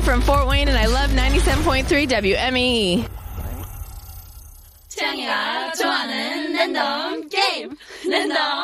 from Fort Wayne, and I love 97.3 WME. 태양이가 좋아하는 랜덤 게임 랜덤